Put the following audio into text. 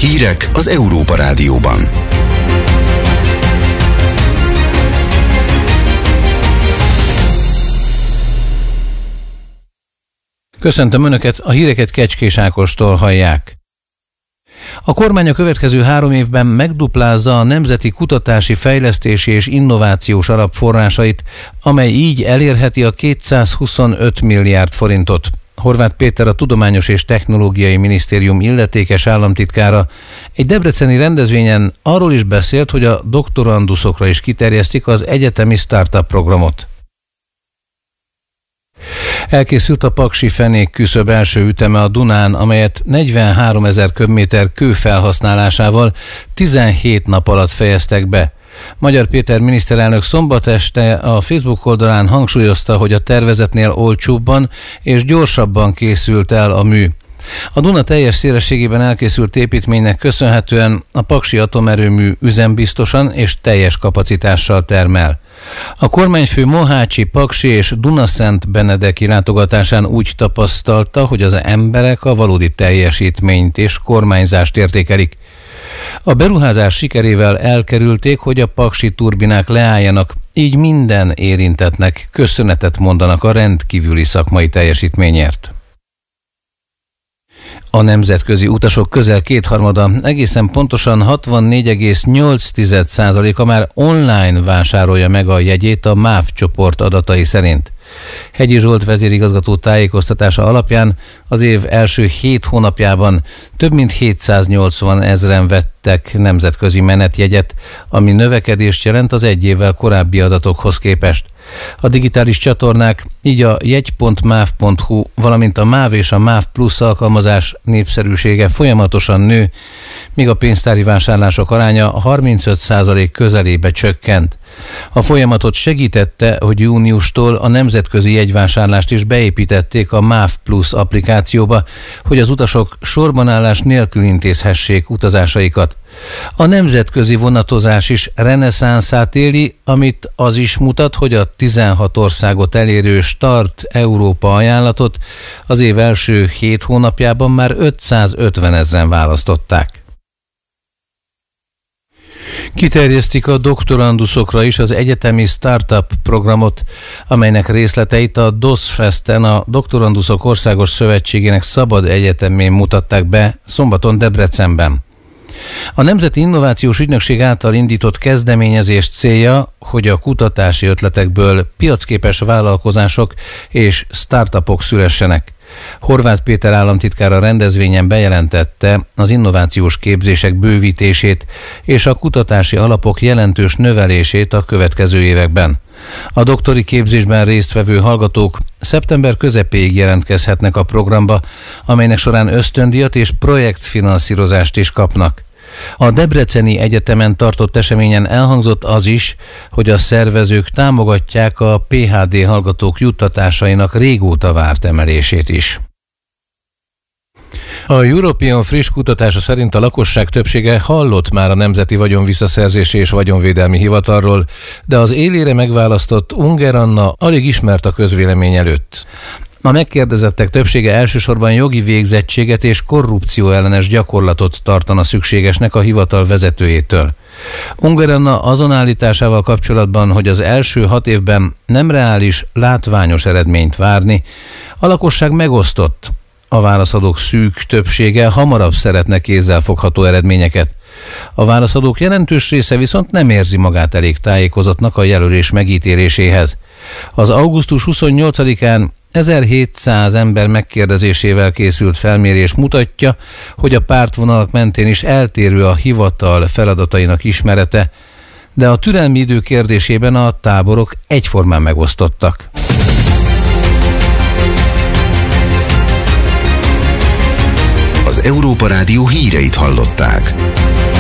Hírek az Európa Rádióban. Köszöntöm Önöket, a híreket Kecskés Ákostól hallják. A kormány a következő 3 évben megduplázza a Nemzeti Kutatási, Fejlesztési és Innovációs Alap forrásait, amely így elérheti a 225 milliárd forintot. Horváth Péter, a Tudományos és Technológiai Minisztérium illetékes államtitkára egy debreceni rendezvényen arról is beszélt, hogy a doktoranduszokra is kiterjesztik az egyetemi startup programot. Elkészült a paksi fenék küszöb első üteme a Dunán, amelyet 43 000 köbméter kő felhasználásával 17 nap alatt fejeztek be. Magyar Péter miniszterelnök szombat este a Facebook oldalán hangsúlyozta, hogy a tervezetnél olcsóbban és gyorsabban készült el a mű. A Duna teljes szélességében elkészült építménynek köszönhetően a paksi atomerőmű üzembiztosan és teljes kapacitással termel. A kormányfő mohácsi, paksi és Dunaszent Benedeki látogatásán úgy tapasztalta, hogy az emberek a valódi teljesítményt és kormányzást értékelik. A beruházás sikerével elkerülték, hogy a paksi turbinák leálljanak, így minden érintettnek köszönetet mondanak a rendkívüli szakmai teljesítményért. A nemzetközi utasok közel 2/3, egészen pontosan 64,8%-a már online vásárolja meg a jegyét a MÁV csoport adatai szerint. Hegyi Zsolt vezérigazgató tájékoztatása alapján az év első 7 hónapjában több mint 780 000 vettek nemzetközi menetjegyet, ami növekedést jelent az egy évvel korábbi adatokhoz képest. A digitális csatornák, így a jegy.mav.hu, valamint a MÁV és a MÁV Plus alkalmazás népszerűsége folyamatosan nő, míg a pénztári vásárlások aránya 35% közelébe csökkent. A folyamatot segítette, hogy júniustól a nemzetközi jegyvásárlást is beépítették a MÁV Plus applikációba, hogy az utasok sorbanállás nélkül intézhessék utazásaikat. A nemzetközi vonatozás is reneszánszát éli, amit az is mutat, hogy a 16 országot elérő Start Európa ajánlatot az év első 7 hónapjában már 550 000 választották. Kiterjesztik a doktoranduszokra is az egyetemi startup programot, amelynek részleteit a DOSZ-festen, a Doktoranduszok Országos Szövetségének szabad egyetemén mutatták be szombaton Debrecenben. A Nemzeti Innovációs Ügynökség által indított kezdeményezés célja, hogy a kutatási ötletekből piacképes vállalkozások és startupok szülessenek. Horváth Péter államtitkár a rendezvényen bejelentette az innovációs képzések bővítését és a kutatási alapok jelentős növelését a következő években. A doktori képzésben résztvevő hallgatók szeptember közepéig jelentkezhetnek a programba, amelynek során ösztöndíjat és projektfinanszírozást is kapnak. A Debreceni Egyetemen tartott eseményen elhangzott az is, hogy a szervezők támogatják a PhD hallgatók juttatásainak régóta várt emelését is. A European friss kutatása szerint a lakosság többsége hallott már a Nemzeti Vagyonvisszaszerzési és Vagyonvédelmi Hivatalról, de az élére megválasztott Unger Anna alig ismert a közvélemény előtt. A megkérdezettek többsége elsősorban jogi végzettséget és korrupcióellenes gyakorlatot tartana szükségesnek a hivatal vezetőjétől. Unger Anna azon állításával kapcsolatban, hogy az első 6 évben nem reális, látványos eredményt várni, a lakosság megosztott. A válaszadók szűk többsége hamarabb szeretne kézzelfogható eredményeket. A válaszadók jelentős része viszont nem érzi magát elég tájékozottnak a jelölés megítéléséhez. Az augusztus 28-án 1700 ember megkérdezésével készült felmérés mutatja, hogy a pártvonalak mentén is eltérő a hivatal feladatainak ismerete, de a türelmi idő kérdésében a táborok egyformán megosztottak. Az Európa Rádió híreit hallották.